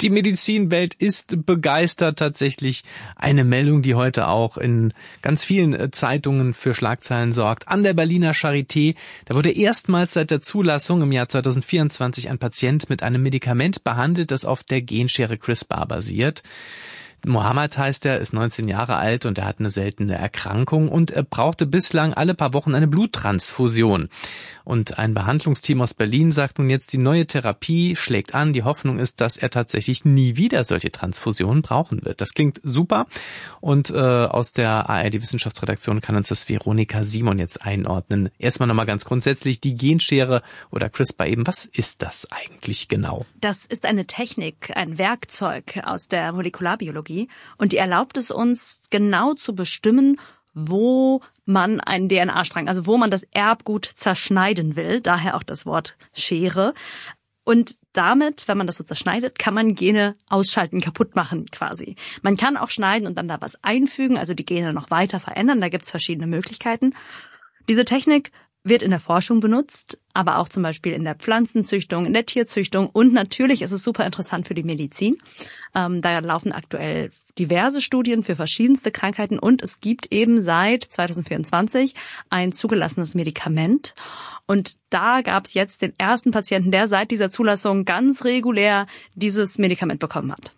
Die Medizinwelt ist begeistert, tatsächlich eine Meldung, die heute auch in ganz vielen Zeitungen für Schlagzeilen sorgt. An der Berliner Charité, da wurde erstmals seit der Zulassung im Jahr 2024 ein Patient mit einem Medikament behandelt, das auf der Genschere CRISPR basiert. Mohammed heißt er, ist 19 Jahre alt und er hat eine seltene Erkrankung und er brauchte bislang alle paar Wochen eine Bluttransfusion. Und ein Behandlungsteam aus Berlin sagt nun jetzt, die neue Therapie schlägt an. Die Hoffnung ist, dass er tatsächlich nie wieder solche Transfusionen brauchen wird. Das klingt super und aus der ARD-Wissenschaftsredaktion kann uns das Veronika Simon jetzt einordnen. Erstmal nochmal ganz grundsätzlich, die Genschere oder CRISPR eben, was ist das eigentlich genau? Das ist eine Technik, ein Werkzeug aus der Molekularbiologie und die erlaubt es uns genau zu bestimmen, wo man einen DNA-Strang, also wo man das Erbgut zerschneiden will, daher auch das Wort Schere. Und damit, wenn man das so zerschneidet, kann man Gene ausschalten, kaputt machen quasi. Man kann auch schneiden und dann da was einfügen, also die Gene noch weiter verändern, da gibt's verschiedene Möglichkeiten. Diese Technik wird in der Forschung benutzt, aber auch zum Beispiel in der Pflanzenzüchtung, in der Tierzüchtung und natürlich ist es super interessant für die Medizin. Da laufen aktuell diverse Studien für verschiedenste Krankheiten und es gibt eben seit 2024 ein zugelassenes Medikament. Und da gab es jetzt den ersten Patienten, der seit dieser Zulassung ganz regulär dieses Medikament bekommen hat.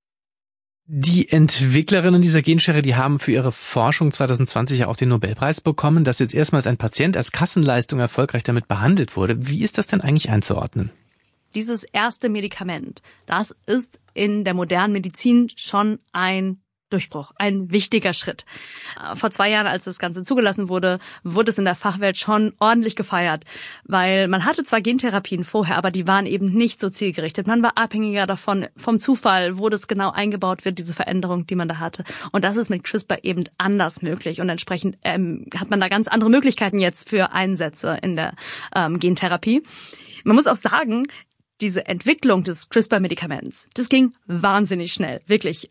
Die Entwicklerinnen dieser Genschere, die haben für ihre Forschung 2020 ja auch den Nobelpreis bekommen, dass jetzt erstmals ein Patient als Kassenleistung erfolgreich damit behandelt wurde. Wie ist das denn eigentlich einzuordnen? Dieses erste Medikament, das ist in der modernen Medizin schon ein Durchbruch, ein wichtiger Schritt. Vor 2 Jahren, als das Ganze zugelassen wurde, wurde es in der Fachwelt schon ordentlich gefeiert, weil man hatte zwar Gentherapien vorher, aber die waren eben nicht so zielgerichtet. Man war abhängiger davon, vom Zufall, wo das genau eingebaut wird, diese Veränderung, die man da hatte. Und das ist mit CRISPR eben anders möglich und entsprechend hat man da ganz andere Möglichkeiten jetzt für Einsätze in der Gentherapie. Man muss auch sagen, diese Entwicklung des CRISPR-Medikaments, das ging wahnsinnig schnell, wirklich.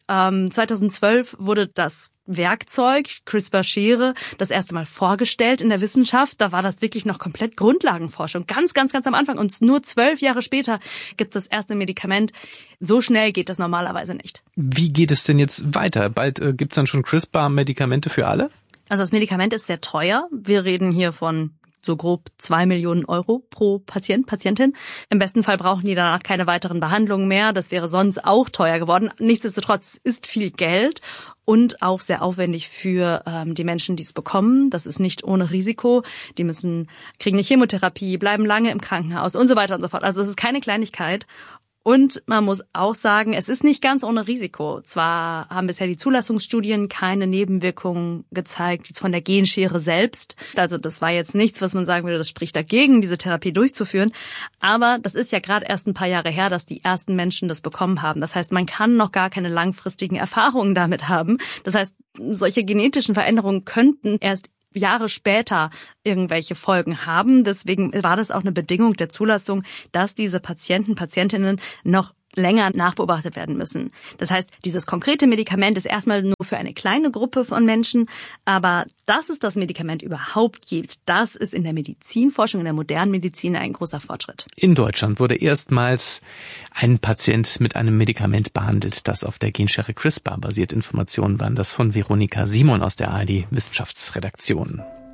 2012 wurde das Werkzeug CRISPR-Schere das erste Mal vorgestellt in der Wissenschaft. Da war das wirklich noch komplett Grundlagenforschung, ganz am Anfang. Und nur 12 Jahre später gibt es das erste Medikament. So schnell geht das normalerweise nicht. Wie geht es denn jetzt weiter? Bald gibt's dann schon CRISPR-Medikamente für alle? Also das Medikament ist sehr teuer. Wir reden hier von so grob 2 Millionen Euro pro Patient, Patientin. Im besten Fall brauchen die danach keine weiteren Behandlungen mehr. Das wäre sonst auch teuer geworden. Nichtsdestotrotz ist viel Geld und auch sehr aufwendig für die Menschen, die es bekommen. Das ist nicht ohne Risiko. Die kriegen eine Chemotherapie, bleiben lange im Krankenhaus und so weiter und so fort. Also es ist keine Kleinigkeit. Und man muss auch sagen, es ist nicht ganz ohne Risiko. Zwar haben bisher die Zulassungsstudien keine Nebenwirkungen gezeigt, jetzt von der Genschere selbst. Also das war jetzt nichts, was man sagen würde, das spricht dagegen, diese Therapie durchzuführen. Aber das ist ja gerade erst ein paar Jahre her, dass die ersten Menschen das bekommen haben. Das heißt, man kann noch gar keine langfristigen Erfahrungen damit haben. Das heißt, solche genetischen Veränderungen könnten erst Jahre später irgendwelche Folgen haben. Deswegen war das auch eine Bedingung der Zulassung, dass diese Patientinnen noch länger nachbeobachtet werden müssen. Das heißt, dieses konkrete Medikament ist erstmal nur für eine kleine Gruppe von Menschen, aber dass es das Medikament überhaupt gibt, das ist in der Medizinforschung, in der modernen Medizin ein großer Fortschritt. In Deutschland wurde erstmals ein Patient mit einem Medikament behandelt, das auf der Genschere CRISPR basiert. Informationen waren das von Veronika Simon aus der ARD Wissenschaftsredaktion.